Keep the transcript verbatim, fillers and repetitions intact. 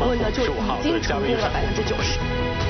论呢就已经成功了百分之九十。